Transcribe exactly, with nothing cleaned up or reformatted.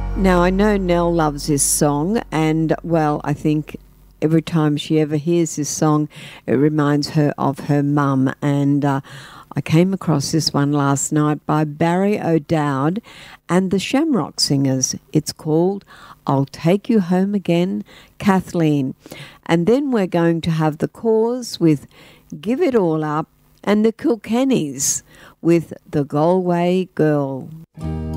Now, I know Nell loves this song, and, well, I think every time she ever hears this song, it reminds her of her mum. And uh, I came across this one last night by Barry O'Dowd and the Shamrock Singers. It's called I'll Take You Home Again, Kathleen. And then we're going to have the Cause with Give It All Up, and the Kilkennys with The Galway Girl.